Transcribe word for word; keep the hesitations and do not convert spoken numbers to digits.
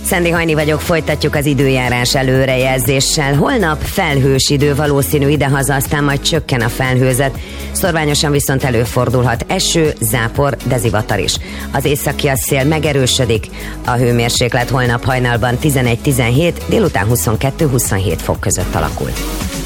Szendi Hajni vagyok, folytatjuk az időjárás előrejelzéssel. Holnap felhős idő, valószínű idehaza, aztán majd csökken a felhőzet. Szorványosan viszont előfordulhat eső, zápor, de zivatar is. Az északi szél megerősödik, a hőmérséklet holnap hajnalban tizenegy-tizenhét, délután huszonkettő-huszonhét fok között alakul.